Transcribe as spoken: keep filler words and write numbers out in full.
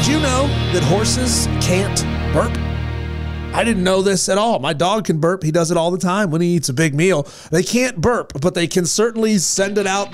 Did you know that horses can't burp? I didn't know this at all. My dog can burp. He does it all the time when he eats a big meal. They can't burp, but they can certainly send it out